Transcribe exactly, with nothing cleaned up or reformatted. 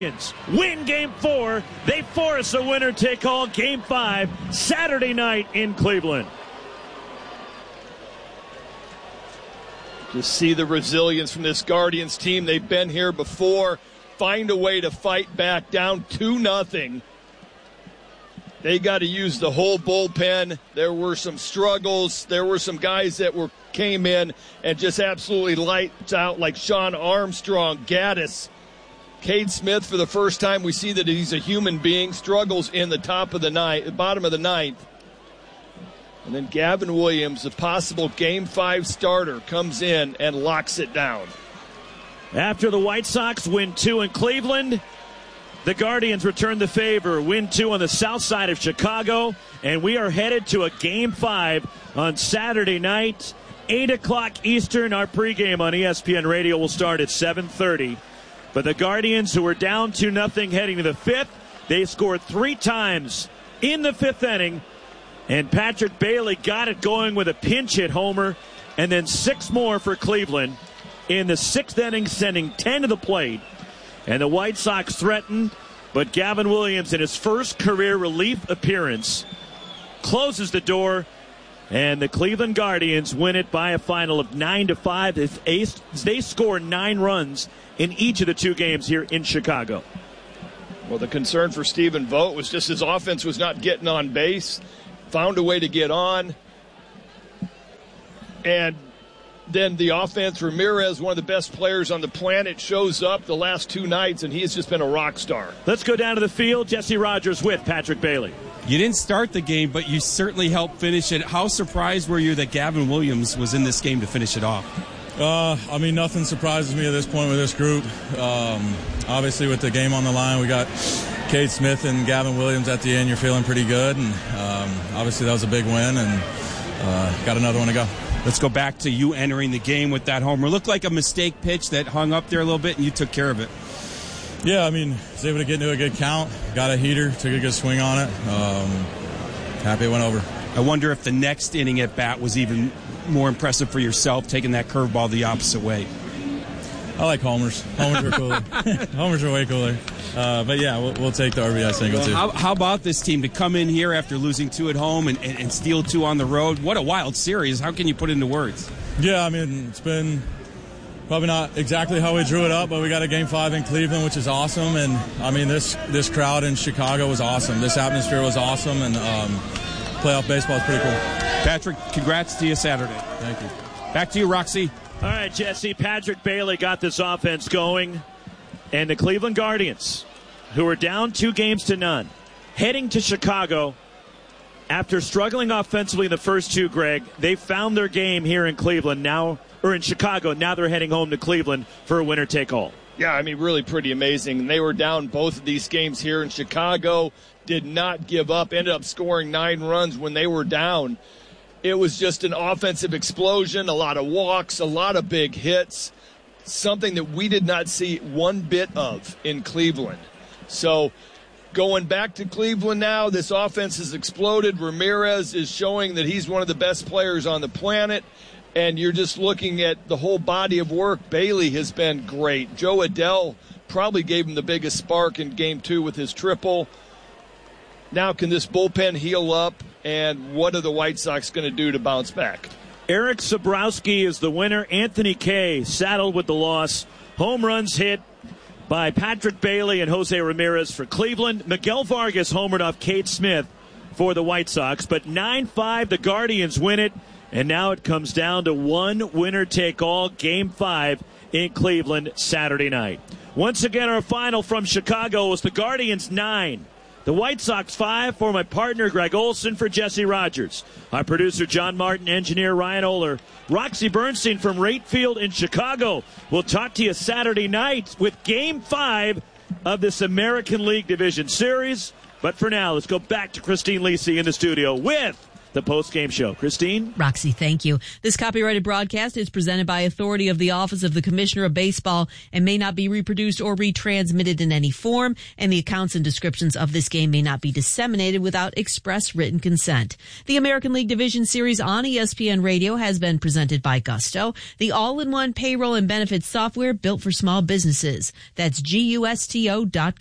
Win game four. They force a winner-take-all game five Saturday night in Cleveland. Just see the resilience from this Guardians team. They've been here before. Find a way to fight back, down two nothing. They got to use the whole bullpen. There were some struggles. There were some guys that were came in and just absolutely lights out, like Sean Armstrong, Gaddis. Cade Smith, for the first time, we see that he's a human being, struggles in the top of the ninth, bottom of the ninth. And then Gavin Williams, the possible game five starter, comes in and locks it down. After the White Sox win two in Cleveland, the Guardians return the favor, win two on the south side of Chicago, and we are headed to a game five on Saturday night, eight o'clock Eastern. Our pregame on E S P N Radio will start at seven thirty. But the Guardians, who were down two nothing heading to the fifth, they scored three times in the fifth inning. And Patrick Bailey got it going with a pinch hit homer. And then six more for Cleveland in the sixth inning, sending ten to the plate. And the White Sox threatened, but Gavin Williams, in his first career relief appearance, closes the door. And the Cleveland Guardians win it by a final of nine to five. They score nine runs in each of the two games here in Chicago. Well, the concern for Stephen Vogt was just his offense was not getting on base. Found a way to get on. And then the offense, Ramirez, one of the best players on the planet, shows up the last two nights, and he has just been a rock star. Let's go down to the field. Jesse Rogers with Patrick Bailey. You didn't start the game, but you certainly helped finish it. How surprised were you that Gavin Williams was in this game to finish it off? Uh, I mean, nothing surprises me at this point with this group. Um, obviously, with the game on the line, we got Cade Smith and Gavin Williams at the end. You're feeling pretty good, and um, obviously that was a big win, and uh, got another one to go. Let's go back to you entering the game with that homer. Looked like a mistake pitch that hung up there a little bit, and you took care of it. Yeah, I mean, was able to get into a good count, got a heater, took a good swing on it. Um, happy it went over. I wonder if the next inning at bat was even more impressive for yourself, taking that curveball the opposite way. I like homers. Homers are cooler. Homers are way cooler. Uh, but yeah, we'll, we'll take the R B I single well, too. How, how about this team to come in here after losing two at home and, and, and steal two on the road? What a wild series. How can you put it into words? Yeah, I mean, it's been probably not exactly how we drew it up, but we got a game five in Cleveland, which is awesome. And I mean, this this crowd in Chicago was awesome. This atmosphere was awesome, and um, playoff baseball is pretty cool. Patrick, congrats to you Saturday. Thank you. Back to you, Roxy. All right, Jesse. Patrick Bailey got this offense going. And the Cleveland Guardians, who are down two games to none, heading to Chicago after struggling offensively in the first two, Greg. They found their game here in Cleveland now, or in Chicago. Now they're heading home to Cleveland for a winner-take-all. Yeah, I mean, really pretty amazing. They were down both of these games here in Chicago, did not give up, ended up scoring nine runs when they were down. It was just an offensive explosion, a lot of walks, a lot of big hits, something that we did not see one bit of in Cleveland. So going back to Cleveland now, this offense has exploded. Ramirez is showing that he's one of the best players on the planet. And you're just looking at the whole body of work. Bailey has been great. Joe Adell probably gave him the biggest spark in game two with his triple. Now can this bullpen heal up? And what are the White Sox going to do to bounce back? Eric Sabrowski is the winner. Anthony Kay saddled with the loss. Home runs hit by Patrick Bailey and Jose Ramirez for Cleveland. Miguel Vargas homered off Cade Smith for the White Sox. But nine five, the Guardians win it. And now it comes down to one winner-take-all, Game five in Cleveland Saturday night. Once again, our final from Chicago was the Guardians nine. The White Sox five. For my partner, Greg Olson, for Jesse Rogers. Our producer, John Martin, engineer Ryan Oler. Roxy Bernstein from Rate Field in Chicago. We'll talk to you Saturday night with Game five of this American League Division Series. But for now, let's go back to Christine Lisi in the studio with the post-game show. Christine? Roxy, thank you. This copyrighted broadcast is presented by authority of the Office of the Commissioner of Baseball and may not be reproduced or retransmitted in any form, and the accounts and descriptions of this game may not be disseminated without express written consent. The American League Division Series on E S P N Radio has been presented by Gusto, the all-in-one payroll and benefits software built for small businesses. That's G U S T O dot com.